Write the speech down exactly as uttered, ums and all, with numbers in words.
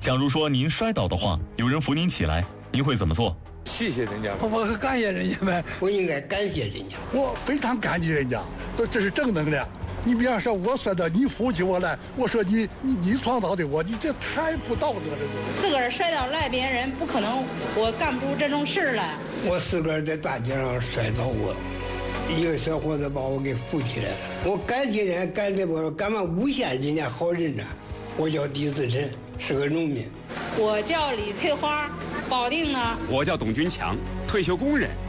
假如说您摔倒的话，有人扶您起来，您会怎么做？ 谢谢人家， 我会感谢人家呗。 我应该感谢人家， 我非常感激人家，都这是正能量。你比方说，我摔倒，你扶起我来，我说你你你创造的我，你这太不道德了。 自个儿摔倒赖别人，不可能，我干不出这种事来。 我自个儿在大街上摔倒过，一个小伙子把我给扶起来了。我感谢人家，感谢我干嘛诬陷人家好人呢？我叫狄自珍，是个农民。 我叫李翠花，保定的。 我叫董军强，退休工人。